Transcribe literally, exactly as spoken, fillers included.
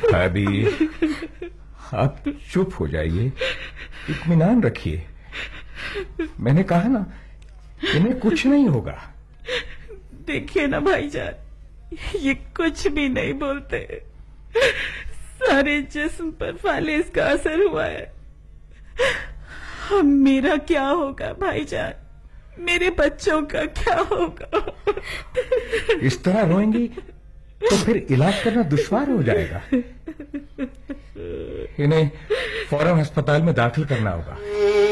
भाभी, आप चुप हो जाइए, इत्मीनान रखिए। मैंने कहा ना, इन्हें कुछ नहीं होगा। देखिए ना भाईजान, ये कुछ भी नहीं बोलते। सारे जिस्म पर फालिज का असर हुआ है। अब मेरा क्या होगा भाईजान? मेरे बच्चों का क्या होगा? इस तरह रोएंगी तो फिर इलाज करना दुश्वार हो जाएगा। इन्हें फौरन अस्पताल में दाखिल करना होगा।